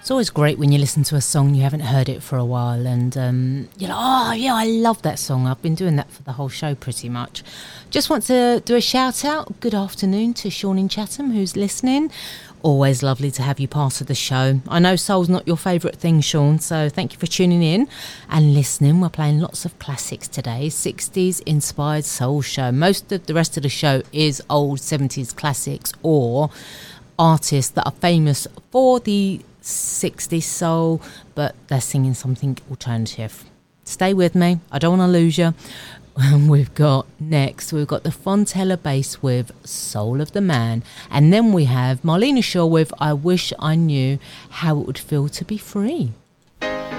It's always great when you listen to a song you haven't heard it for a while and you're like, oh yeah, I love that song. I've been doing that for the whole show pretty much. Just want to do a shout out. Good afternoon to Sean in Chatham who's listening. Always lovely to have you part of the show. I know soul's not your favourite thing, Sean, so thank you for tuning in and listening. We're playing lots of classics today, 60s inspired soul show. Most of the rest of the show is old 70s classics or artists that are famous for the 60s soul, but they're singing something alternative. Stay with me, I don't want to lose you. We've got the Fontella Bass with Soul of the Man, and then we have Marlena Shaw with I Wish I Knew How It Would Feel to Be Free.